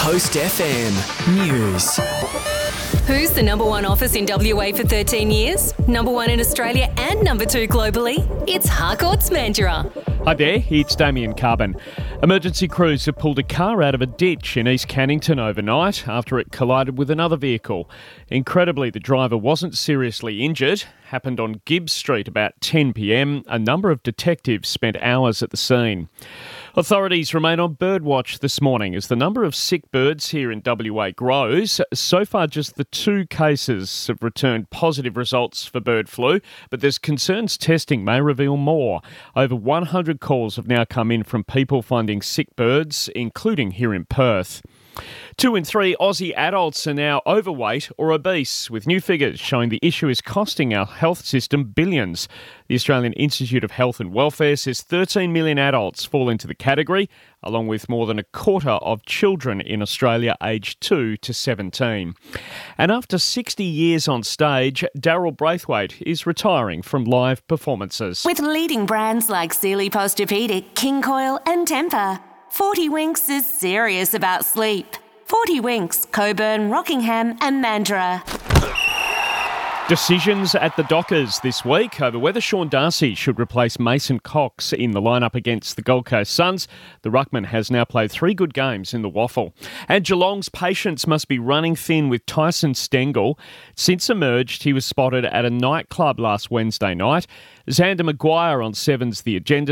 Coast FM News. Who's the number one office in WA for 13 years? Number one in Australia and number two globally? It's Harcourt's Mandurah. Hi there, it's Damien Carbon. Emergency crews have pulled a car out of a ditch in East Cannington overnight after it collided with another vehicle. Incredibly, the driver wasn't seriously injured. Happened on Gibbs Street about 10 p.m. A number of detectives spent hours at the scene. Authorities remain on birdwatch this morning as the number of sick birds here in WA grows. So far, just the 2 cases have returned positive results for bird flu, but there's concerns testing may reveal more. Over 100 calls have now come in from people finding sick birds, including here in Perth. 2 in 3 Aussie adults are now overweight or obese, with new figures showing the issue is costing our health system billions. The Australian Institute of Health and Welfare says 13 million adults fall into the category, along with more than a quarter of children in Australia aged 2 to 17. And after 60 years on stage, Daryl Braithwaite is retiring from live performances. With leading brands like Sealy Posturepedic, King Coil and Tempur, 40 Winks is serious about sleep. 40 Winks, Coburn, Rockingham and Mandurah. Decisions at the Dockers this week over whether Sean Darcy should replace Mason Cox in the lineup against the Gold Coast Suns. The ruckman has now played 3 good games in the Waffle. And Geelong's patience must be running thin with Tyson Stengel. Since emerged, he was spotted at a nightclub last Wednesday night. Xander Maguire on 7's The Agenda